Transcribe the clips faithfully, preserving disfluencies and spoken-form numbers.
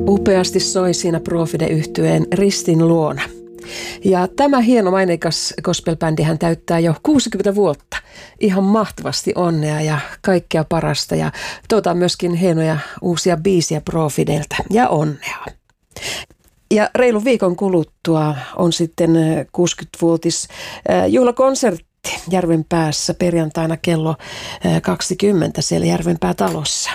Upeasti soi siinä Profide-yhtyeen Ristin luona. Ja tämä hieno maineikas gospel-bändihän täyttää jo kuusikymmentä vuotta. Ihan mahtavasti onnea ja kaikkea parasta ja tuota myöskin hienoja uusia biisiä Profidelta ja onnea. Ja reilun viikon kuluttua on sitten kuusikymmenvuotis juhlakonsertti Järvenpäässä perjantaina kello kaksikymmentä siellä Järvenpää talossa.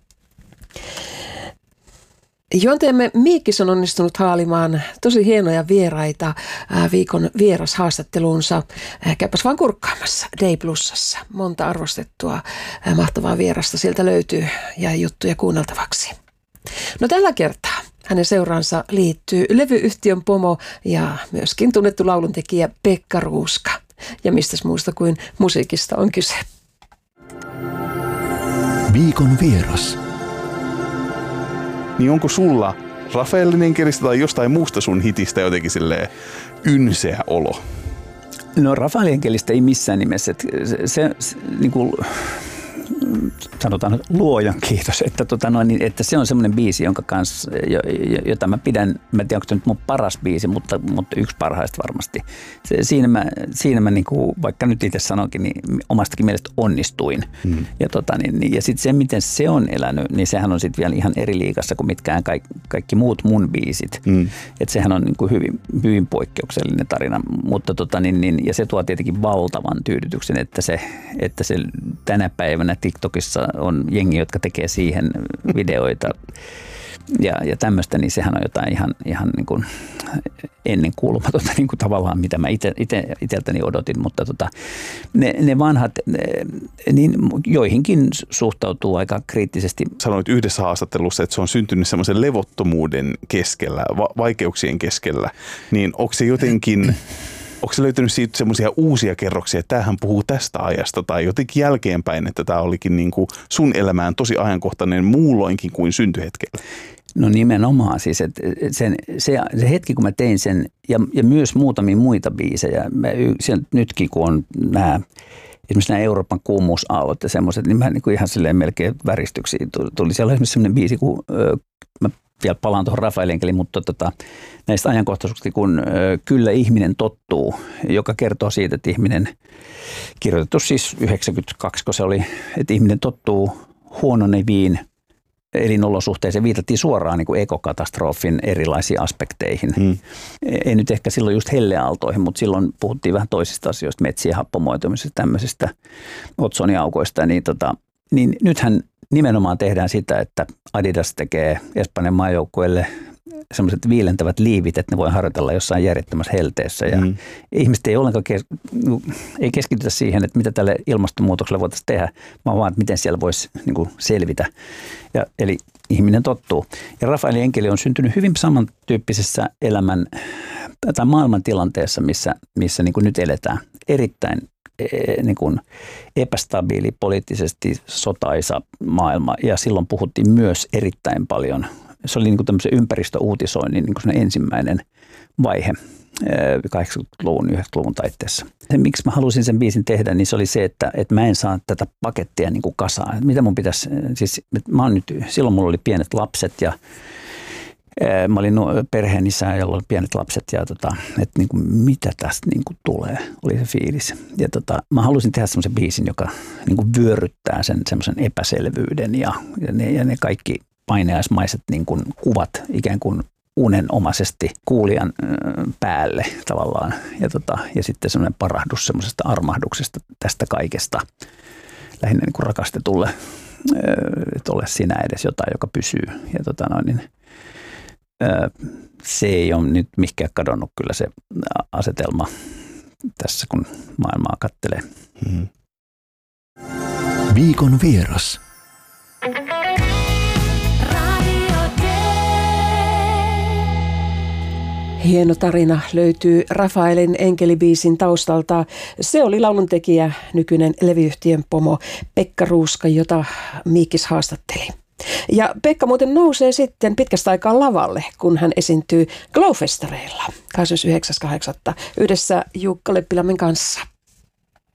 Juontajamme Miikkis on onnistunut haalimaan tosi hienoja vieraita viikon vierashaastatteluunsa. Käypäs vaan kurkkaamassa Day Plusassa. Monta arvostettua mahtavaa vierasta sieltä löytyy ja juttuja kuunneltavaksi. No tällä kertaa hänen seuraansa liittyy levyyhtiön pomo ja myöskin tunnettu lauluntekijä Pekka Ruuska. Ja mistäs muusta kuin musiikista on kyse. Viikon vieras. Niin onko sulla Rafaelin enkelistä tai jostain muusta sun hitistä jotenkin silleen ynseä olo? No Rafaelin enkelistä ei missään nimessä. Se, se, se niin kuin, sanotaan luojan kiitos, että, tota noin, niin, että se on semmoinen biisi, jonka kanssa, jota mä pidän, mä en tiedä, onko tämä nyt mun paras biisi, mutta, mutta yksi parhaista varmasti. Se, siinä mä, siinä mä niin kuin, vaikka nyt itse sanonkin, niin omastakin mielestä onnistuin. Hmm. Ja, tota, niin, ja sitten se, miten se on elänyt, niin sehän on sitten vielä ihan eri liigassa kuin mitkään kaikki, kaikki muut mun biisit. Hmm. Että sehän on niin kuin hyvin, hyvin poikkeuksellinen tarina, mutta tota, niin, niin, ja se tuo tietenkin valtavan tyydytyksen, että se, että se tänä päivänä TikTokissa on jengi, jotka tekee siihen videoita ja, ja tämmöistä, niin sehän on jotain ihan, ihan niin kuin ennenkuulumatonta niin kuin tavallaan, mitä mä ite, ite, iteltäni odotin, mutta tota, ne, ne vanhat, ne, niin joihinkin suhtautuu aika kriittisesti. Sanoit yhdessä haastattelussa, että se on syntynyt semmoisen levottomuuden keskellä, va- vaikeuksien keskellä, niin onko se jotenkin... Onko se löytynyt siitä semmoisia uusia kerroksia, että tämähän puhuu tästä ajasta tai jotenkin jälkeenpäin, että tämä olikin niin kuin sun elämään tosi ajankohtainen muulloinkin kuin syntyhetkellä? No nimenomaan siis, että sen, se, se hetki kun mä tein sen ja, ja myös muutamia muita biisejä, mä, nytkin kun on nämä, esimerkiksi nämä Euroopan kuumuusaallot ja semmoiset, niin mä niin kuin ihan silleen melkein väristyksiä tuli. Siellä oli esimerkiksi semmoinen biisi, kun ö, mä vielä palaan tuohon Rafaelin enkeliin, mutta tota, näistä ajankohtaisuuksista, kun ö, kyllä ihminen tottuu, joka kertoo siitä, että ihminen, kirjoitettu siis yhdeksänkymmentäkaksi, kun se oli, että ihminen tottuu huononeviin elinolosuhteeseen, viitattiin suoraan niin kuin ekokatastrofin erilaisiin aspekteihin. Hmm. Ei nyt ehkä silloin just helleaaltoihin, mutta silloin puhuttiin vähän toisista asioista, metsien happomoitumisesta, tämmöisistä otsoniaukoista, niin, tota, niin nythän nimenomaan tehdään sitä, että Adidas tekee Espanjan maajoukkueelle sellaiset viilentävät liivit, että ne voi harjoitella jossain järjettömässä helteessä. Ja mm. ihmiset ei ollenkaan kes- ei keskitytä siihen, että mitä tälle ilmastonmuutokselle voitaisiin tehdä, vaan vaan, että miten siellä voisi niin kuin selvitä. Ja, eli ihminen tottuu. Ja Rafaelin enkeli on syntynyt hyvin samantyyppisessä elämän tai maailmantilanteessa, missä, missä niin kuin nyt eletään. Erittäin niin kuin epästabiili, poliittisesti sotaisa maailma, ja silloin puhuttiin myös erittäin paljon. Se oli niin kuin tämmöisen ympäristöuutisoinnin niin kuin ensimmäinen vaihe kahdeksankymmentäluvun, yhdeksänkymmentäluvun taitteessa. Se, miksi mä halusin sen biisin tehdä, niin se oli se, että, että mä en saa tätä pakettia niin kuin kasaan. Mitä mun pitäisi, siis mä oon nyt, silloin mulla oli pienet lapset ja mä olin perheen isä, jolla oli pienet lapset ja tota, että niin kuin, mitä tästä niin kuin tulee, oli se fiilis. Ja tota, mä halusin tehdä semmoisen biisin, joka niin kuin vyöryttää sen semmoisen epäselvyyden ja, ja, ne, ja ne kaikki paineaismaiset niin kuin kuvat ikään kuin unenomaisesti kuulijan päälle tavallaan. Ja, tota, ja sitten semmoinen parahdus semmoisesta armahduksesta tästä kaikesta lähinnä niin kuin rakastetulle, että ole sinä edes jotain, joka pysyy. Ja tota noin, niin se ei ole nyt mihinkään kadonnut kyllä se asetelma tässä, kun maailmaa kattelee. Hmm. Viikon vieras. Hieno tarina löytyy Rafaelin enkelibiisin taustalta. Se oli lauluntekijä, nykyinen levyyhtiön pomo Pekka Ruuska, jota Miikkis haastatteli. Ja Pekka muuten nousee sitten pitkästä aikaa lavalle, kun hän esiintyy Glowfestareilla kahdeskymmenesyhdeksäs kahdeksatta yhdessä Jukka Leppilammen kanssa.